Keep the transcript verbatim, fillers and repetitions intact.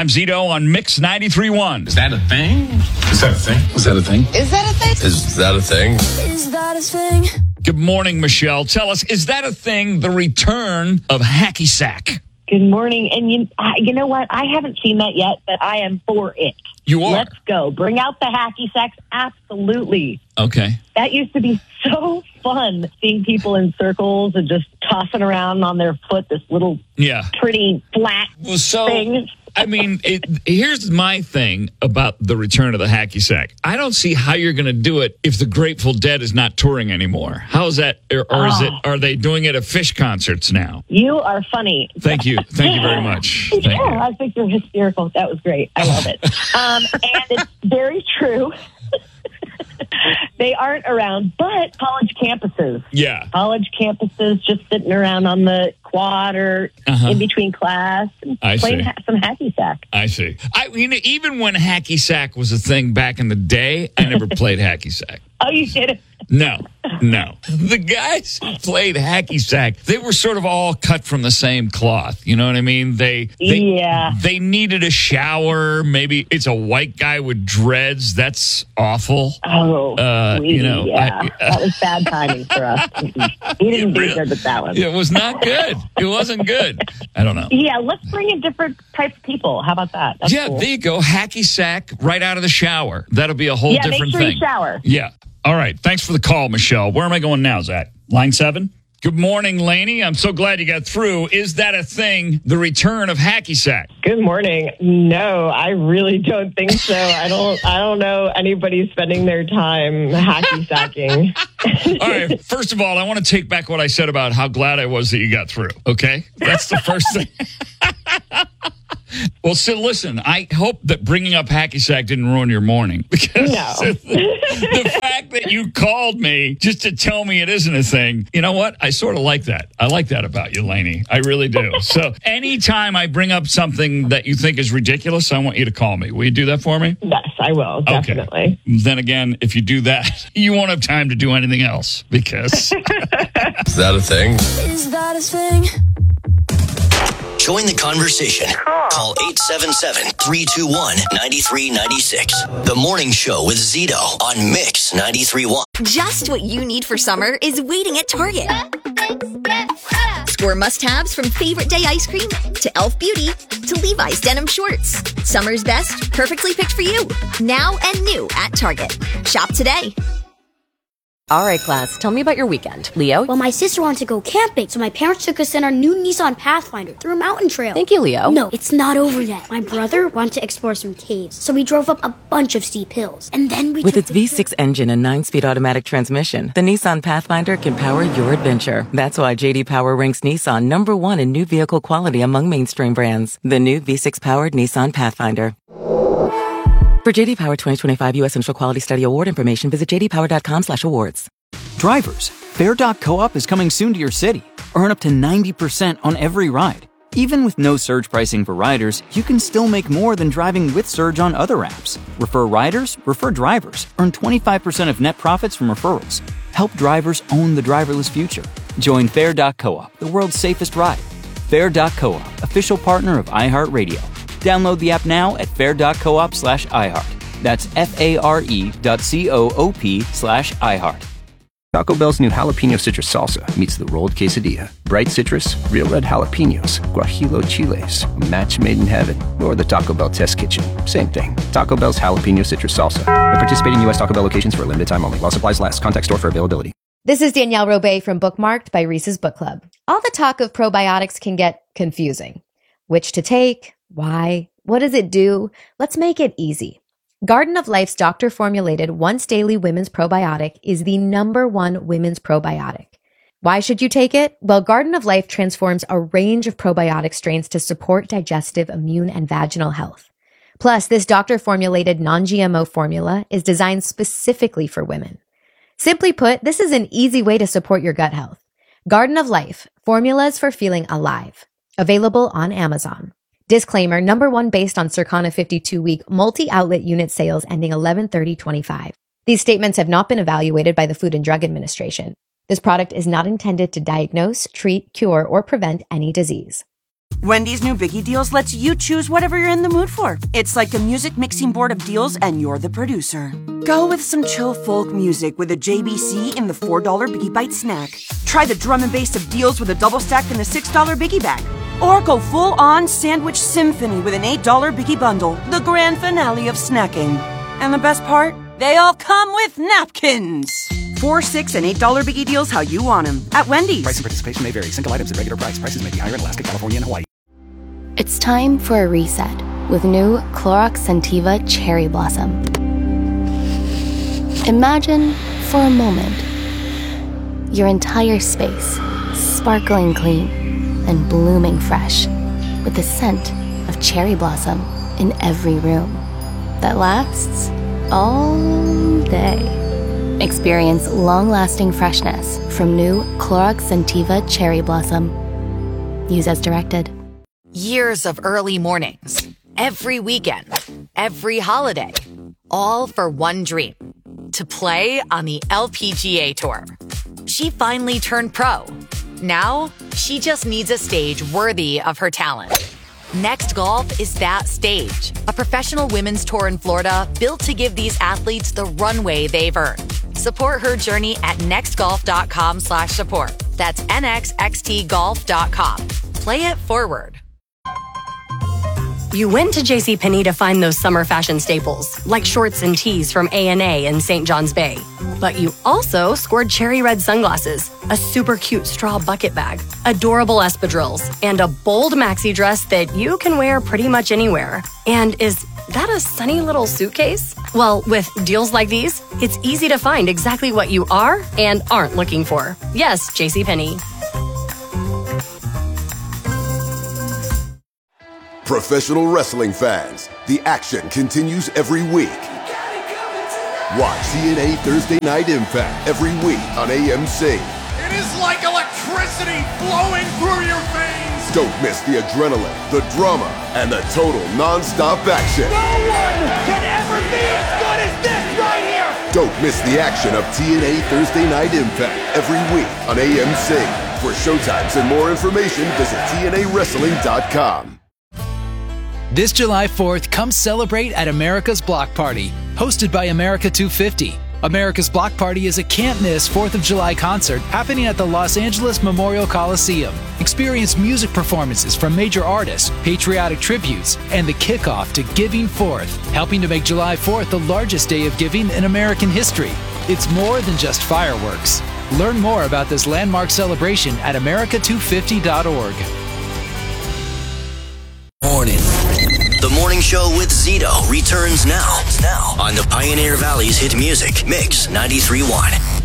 I'm Zito on Mix ninety-three point one. Is that a thing? Is that a thing? Is that a thing? Is that a thing? Is that a thing? Is that a thing? Good morning, Michelle. Tell us, is that a thing, the return of hacky sack? Good morning. And you, uh, you know what? I haven't seen that yet, but I am for it. You are? Let's go. Bring out the hacky sacks. Absolutely. Okay. That used to be so fun, seeing people in circles and just tossing around on their foot this little Yeah. pretty flat Well, so, thing. I mean, it, here's my thing about the return of the hacky sack. I don't see how you're going to do it if the Grateful Dead is not touring anymore. How is that? Or, or is Oh. it? Are they doing it at Fish concerts now? You are funny. Thank you. Thank you very much. Thank yeah, you. I think you're hysterical. That was great. I love it. um, and it's very true. They aren't around, but college campuses. Yeah. College campuses just sitting around on the quad or Uh-huh. in between class and I playing see. ha- some hacky sack. I see. I mean, even when hacky sack was a thing back in the day, I never played hacky sack. Oh, you did it? No, no. The guys who played hacky sack, they were sort of all cut from the same cloth. You know what I mean? They, they Yeah. They needed a shower. Maybe it's a white guy with dreads. That's awful. Oh, Uh, sweetie, you know, yeah. I- that was bad timing for us. Mm-mm. We didn't do really- good with that one. It was not good. It wasn't good. I don't know. Yeah, let's bring in different types of people. How about that? That's Yeah, cool. there you go. Hacky sack right out of the shower. That'll be a whole Yeah, make different sure you thing. shower. Yeah. All right. Thanks for the call, Michelle. Where am I going now, Zach? Line seven? Good morning, Lainey. I'm so glad you got through. Is that a thing, the return of hacky sack? Good morning. No, I really don't think so. I don't I don't know anybody spending their time hacky sacking. All right. First of all, I want to take back what I said about how glad I was that you got through. Okay? That's the first thing. Well, so listen, I hope that bringing up hacky sack didn't ruin your morning, because No. the, the fact that you called me just to tell me it isn't a thing, you know what? I sort of like that. I like that about you, Lainey. I really do. So anytime I bring up something that you think is ridiculous, I want you to call me. Will you do that for me? Yes, I will, definitely. Okay. Then again, if you do that, you won't have time to do anything else, because Is that a thing? Is that a thing? Join the conversation. Call eight seven seven, three two one, nine three nine six. The Morning Show with Zito on Mix ninety-three point one. Just what you need for summer is waiting at Target. Score must-haves from Favorite Day ice cream to Elf Beauty to Levi's denim shorts. Summer's best, perfectly picked for you. Now and new at Target. Shop today. All right, class, tell me about your weekend. Leo? Well, my sister wanted to go camping, so my parents took us in our new Nissan Pathfinder through a mountain trail. Thank you, Leo. No, it's not over yet. My brother wanted to explore some caves, so we drove up a bunch of steep hills. And then we With took its the- V six engine and nine-speed automatic transmission, the Nissan Pathfinder can power your adventure. That's why J D Power ranks Nissan number one in new vehicle quality among mainstream brands. The new V six-powered Nissan Pathfinder. For J D Power twenty twenty-five U S Central Quality Study Award information, visit j d power dot com slash awards. Drivers, Fair dot coop is coming soon to your city. Earn up to ninety percent on every ride. Even with no surge pricing for riders, you can still make more than driving with Surge on other apps. Refer riders, refer drivers. Earn twenty-five percent of net profits from referrals. Help drivers own the driverless future. Join Fair dot coop, the world's safest ride. Fair dot coop, official partner of iHeartRadio. Download the app now at fair dot coop slash iHeart. That's F-A-R-E dot C-O-O-P slash iHeart. Taco Bell's new jalapeno citrus salsa meets the rolled quesadilla. Bright citrus, real red jalapenos, guajillo chiles, a match made in heaven, or the Taco Bell test kitchen. Same thing. Taco Bell's jalapeno citrus salsa. At participating U S Taco Bell locations for a limited time only. While supplies last. Contact store for availability. This is Danielle Robay from Bookmarked by Reese's Book Club. All the talk of probiotics can get confusing. Which to take? Why? What does it do? Let's make it easy. Garden of Life's doctor-formulated once-daily women's probiotic is the number one women's probiotic. Why should you take it? Well, Garden of Life transforms a range of probiotic strains to support digestive, immune, and vaginal health. Plus, this doctor-formulated non-G M O formula is designed specifically for women. Simply put, this is an easy way to support your gut health. Garden of Life, formulas for feeling alive. Available on Amazon. Disclaimer, number one based on Circana fifty-two week multi-outlet unit sales ending eleven thirty twenty-five. These statements have not been evaluated by the Food and Drug Administration. This product is not intended to diagnose, treat, cure, or prevent any disease. Wendy's new Biggie Deals lets you choose whatever you're in the mood for. It's like a music mixing board of deals, and you're the producer. Go with some chill folk music with a J B C in the four dollar Biggie Bite snack. Try the drum and bass of deals with a double stack in the six dollar Biggie Bag. Or go full-on sandwich symphony with an eight dollar Biggie Bundle, the grand finale of snacking. And the best part? They all come with napkins. Four, six, and eight dollar Biggie Deals how you want them at Wendy's. Price and participation may vary. Single items at regular price. Prices may be higher in Alaska, California, and Hawaii. It's time for a reset with new Clorox Scentiva Cherry Blossom. Imagine for a moment your entire space sparkling clean and blooming fresh with the scent of cherry blossom in every room that lasts all day. Experience long-lasting freshness from new Clorox Scentiva Cherry Blossom. Use as directed. Years of early mornings, every weekend, every holiday, all for one dream, to play on the L P G A Tour. She finally turned pro. Now, she just needs a stage worthy of her talent. Next Golf is that stage, a professional women's tour in Florida built to give these athletes the runway they've earned. Support her journey at nextgolf.com slash support. That's nxxtgolf.com. Play it forward. You went to JCPenney to find those summer fashion staples, like shorts and tees from A and A in Saint John's Bay. But you also scored cherry red sunglasses, a super cute straw bucket bag, adorable espadrilles, and a bold maxi dress that you can wear pretty much anywhere. And is that a sunny little suitcase? Well, with deals like these, it's easy to find exactly what you are and aren't looking for. Yes, JCPenney. Professional wrestling fans, the action continues every week. Watch T N A Thursday Night Impact every week on A M C. It is like electricity flowing through your veins. Don't miss the adrenaline, the drama, and the total non-stop action. No one can ever be as good as this right here. Don't miss the action of T N A Thursday Night Impact every week on A M C. For showtimes and more information, visit T N A wrestling dot com. This July fourth, come celebrate at America's Block Party, hosted by America two fifty. America's Block Party is a can't-miss fourth of July concert happening at the Los Angeles Memorial Coliseum. Experience music performances from major artists, patriotic tributes, and the kickoff to Giving Fourth, helping to make July fourth the largest day of giving in American history. It's more than just fireworks. Learn more about this landmark celebration at America two fifty dot org. Morning. The Morning Show with Zito returns now. Now on the Pioneer Valley's hit music, Mix ninety-three point one.